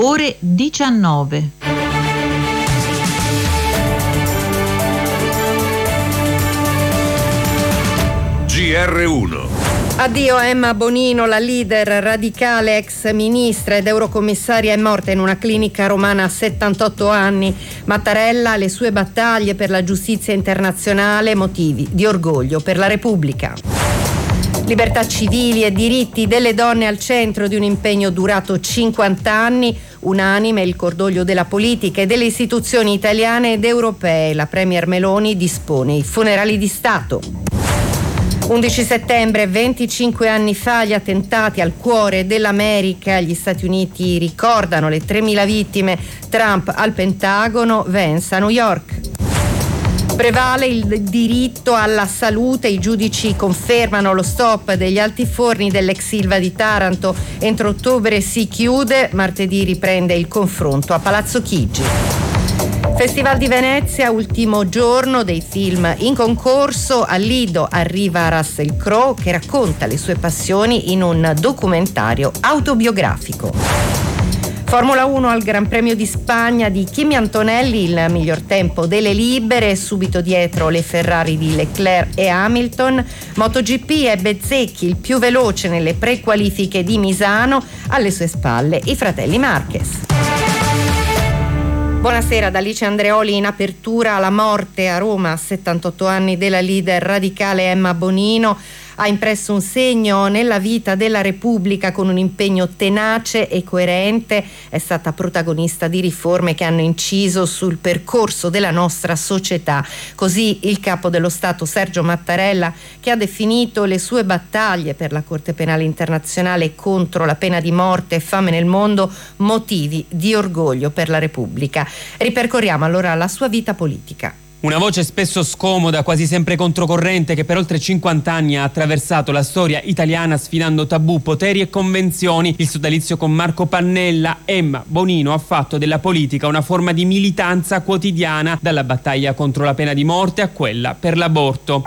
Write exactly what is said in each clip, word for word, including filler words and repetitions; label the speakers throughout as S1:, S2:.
S1: ore diciannove.
S2: G R uno.
S3: Addio a Emma Bonino, la leader radicale, ex ministra ed eurocommissaria, è morta in una clinica romana a settantotto anni. Mattarella, le sue battaglie per la giustizia internazionale, motivi di orgoglio per la Repubblica. Libertà civili e diritti delle donne al centro di un impegno durato cinquanta anni. Unanime il cordoglio della politica e delle istituzioni italiane ed europee. La premier Meloni dispone i funerali di Stato. undici settembre, venticinque anni fa, gli attentati al cuore dell'America. Gli Stati Uniti ricordano le tremila vittime. Trump al Pentagono, Vance a New York. Prevale il diritto alla salute, i giudici confermano lo stop degli altiforni dell'ex Ilva di Taranto. Entro ottobre si chiude, martedì riprende il confronto a Palazzo Chigi. Festival di Venezia, ultimo giorno dei film in concorso. A Lido arriva Russell Crowe che racconta le sue passioni in un documentario autobiografico. Formula uno al Gran Premio di Spagna di Kimi Antonelli, il miglior tempo delle libere, subito dietro le Ferrari di Leclerc e Hamilton. MotoGP ebbe Zecchi, il più veloce nelle prequalifiche di Misano, alle sue spalle i fratelli Marquez. Buonasera da Alice Andreoli. In apertura, la morte a Roma a settantotto anni della leader radicale Emma Bonino. Ha impresso un segno nella vita della Repubblica con un impegno tenace e coerente. È stata protagonista di riforme che hanno inciso sul percorso della nostra società. Così il capo dello Stato Sergio Mattarella, che ha definito le sue battaglie per la Corte Penale Internazionale contro la pena di morte e fame nel mondo motivi di orgoglio per la Repubblica. Ripercorriamo allora la sua vita politica.
S4: Una voce spesso scomoda, quasi sempre controcorrente, che per oltre cinquanta anni ha attraversato la storia italiana sfidando tabù, poteri e convenzioni. Il sodalizio con Marco Pannella. Emma Bonino ha fatto della politica una forma di militanza quotidiana, dalla battaglia contro la pena di morte a quella per l'aborto.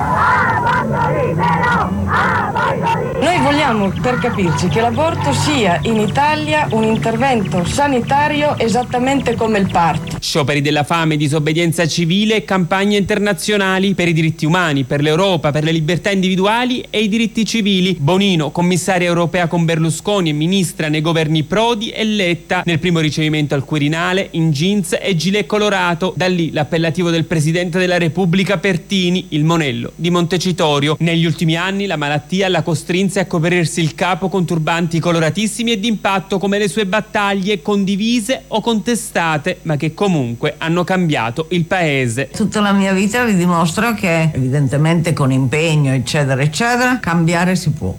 S5: Noi vogliamo, per capirci, che l'aborto sia in Italia un intervento sanitario esattamente come il parto.
S4: Scioperi della fame, disobbedienza civile, campagne internazionali per i diritti umani, per l'Europa, per le libertà individuali e i diritti civili. Bonino, commissaria europea con Berlusconi e ministra nei governi Prodi e Letta. Nel primo ricevimento al Quirinale, in jeans e gilet colorato. Da lì l'appellativo del Presidente della Repubblica Pertini, il monello di Montecitorio. Negli ultimi anni la malattia la costrinse a coprirsi il capo con turbanti coloratissimi e d'impatto come le sue battaglie condivise o contestate, ma che comunque hanno cambiato il paese.
S6: Tutta la mia vita vi dimostra che evidentemente con impegno eccetera eccetera cambiare si può.